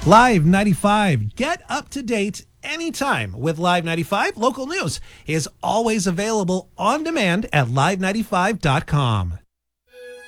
Live 95. Get up to date anytime with Live 95. Local news is always available on demand at live95.com.